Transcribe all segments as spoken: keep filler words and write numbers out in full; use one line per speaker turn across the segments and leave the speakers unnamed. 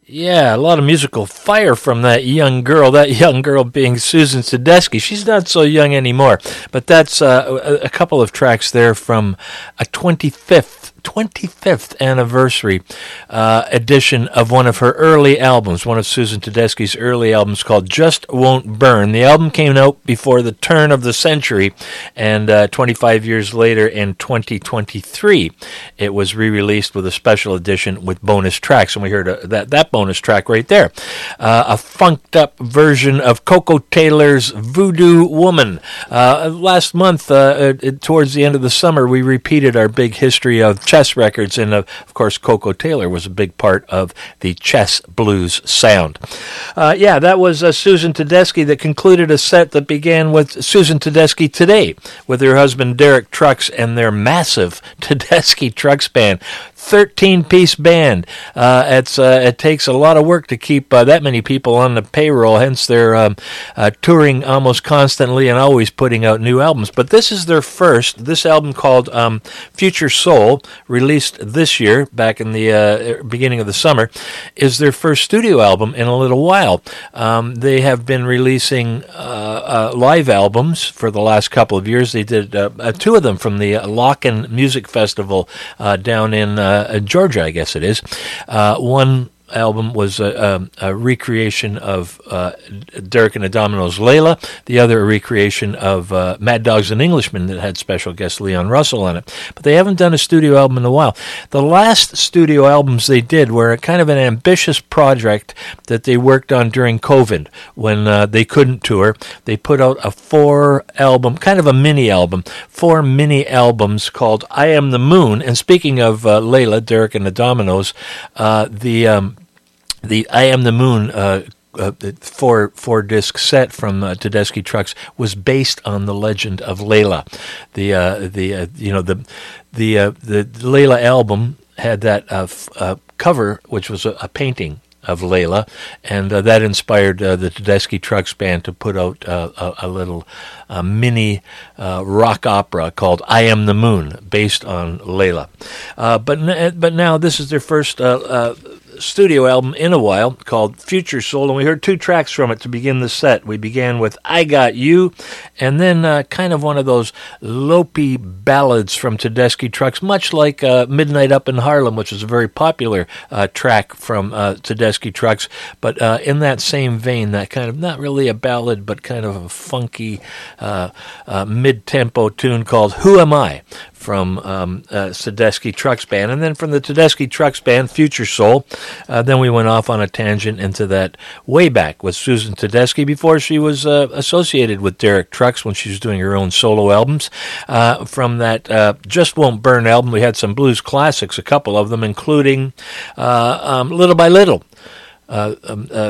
Yeah, a lot of musical fire from that young girl, that young girl being Susan Tedeschi. She's not so young anymore, but that's uh, a, a couple of tracks there from a twenty-fifth twenty-fifth anniversary uh, edition of one of her early albums, one of Susan Tedeschi's early albums called Just Won't Burn. The album came out before the turn of the century, and uh, twenty-five years later in twenty twenty-three, it was re-released with a special edition with bonus tracks, and we heard a, that, that bonus track right there. Uh, a funked-up version of Coco Taylor's Voodoo Woman. Uh, last month, uh, uh, towards the end of the summer, we repeated our big history of chess records, and uh, of course Coco Taylor was a big part of the chess blues sound. Uh, yeah, that was uh, Susan Tedeschi that concluded a set that began with Susan Tedeschi Today, with her husband Derek Trucks and their massive Tedeschi Trucks band. thirteen-piece band. Uh, it's uh, it takes a lot of work to keep uh, that many people on the payroll, hence they're um, uh, touring almost constantly and always putting out new albums. But this is their first, this album called um, Future Soul, released this year, back in the uh, beginning of the summer, is their first studio album in a little while. Um, they have been releasing uh, uh, live albums for the last couple of years. They did uh, uh, two of them from the Locken Music Festival uh, down in uh, Georgia, I guess it is. Uh, one album was a, a, a recreation of uh, Derek and the Dominoes' Layla, the other a recreation of uh, Mad Dogs and Englishmen that had special guest Leon Russell on it. But they haven't done a studio album in a while. The last studio albums they did were kind of an ambitious project that they worked on during COVID when uh, they couldn't tour. They put out a four-album, kind of a mini-album, four mini-albums called I Am the Moon. And speaking of uh, Layla, Derek and the Dominoes, uh, the... Um, The I Am the Moon uh, uh, four four disc set from uh, Tedeschi Trucks was based on the legend of Layla. The uh, the uh, you know the the uh, the Layla album had that uh, f- uh, cover, which was a, a painting of Layla, and uh, that inspired uh, the Tedeschi Trucks band to put out uh, a, a little uh, mini uh, rock opera called I Am the Moon, based on Layla. Uh, but n- but now this is their first uh, uh, studio album in a while called Future Soul, and we heard two tracks from it to begin the set. We began with I Got You, and then uh, kind of one of those lopey ballads from Tedeschi Trucks, much like uh, Midnight Up in Harlem, which was a very popular uh, track from uh, Tedeschi Trucks, but uh, in that same vein, that kind of, not really a ballad, but kind of a funky uh, uh, mid-tempo tune called Who Am I? From um, uh, Tedeschi Trucks Band. And then from the Tedeschi Trucks Band, Future Soul, uh, then we went off on a tangent into that way back with Susan Tedeschi before she was uh, associated with Derek Trucks when she was doing her own solo albums. Uh, from that uh, Just Won't Burn album, we had some blues classics, a couple of them, including uh, um, Little by Little. Uh, um, uh,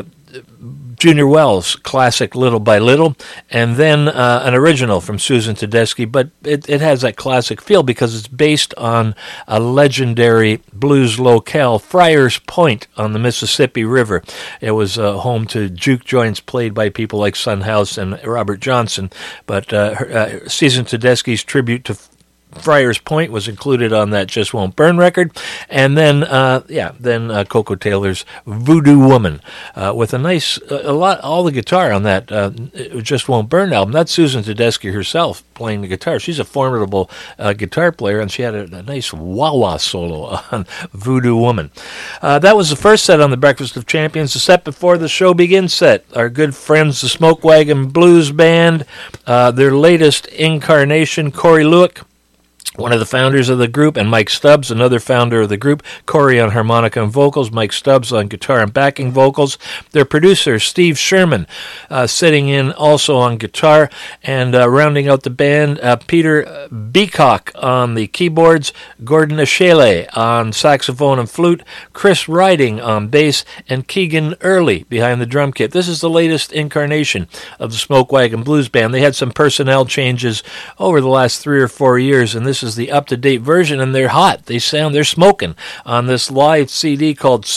Junior Wells' classic Little by Little, and then uh, an original from Susan Tedeschi, but it, it has that classic feel because it's based on a legendary blues locale, Friars Point on the Mississippi River. It was uh, home to juke joints played by people like Son House and Robert Johnson, but uh, her, uh, Susan Tedeschi's tribute to Friars Point was included on that Just Won't Burn record, and then uh, yeah, then uh, Coco Taylor's Voodoo Woman uh, with a nice a lot all the guitar on that uh, Just Won't Burn album. That's Susan Tedeschi herself playing the guitar. She's a formidable uh, guitar player, and she had a, a nice wah-wah solo on Voodoo Woman. Uh, that was the first set on the Breakfast of Champions. The set before the show begins set, our good friends the Smoke Wagon Blues Band, uh, their latest incarnation, Corey Luick, one of the founders of the group, and Mike Stubbs, another founder of the group. Corey on harmonica and vocals, Mike Stubbs on guitar and backing vocals. Their producer, Steve Sherman, uh, sitting in also on guitar, and uh, rounding out the band, uh, Peter Beacock on the keyboards, Gordon Ashele on saxophone and flute, Chris Riding on bass, and Keegan Early behind the drum kit. This is the latest incarnation of the Smoke Wagon Blues Band. They had some personnel changes over the last three or four years, and this is the up-to-date version, and they're hot. They sound, they're smoking on this live C D called